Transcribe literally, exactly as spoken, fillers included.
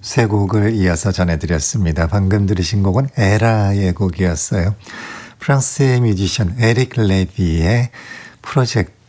세 곡을 이어서 전해드렸습니다. 방금 들으신 곡은 에라의 곡이었어요. 프랑스의 뮤지션 에릭 레비의 프로젝트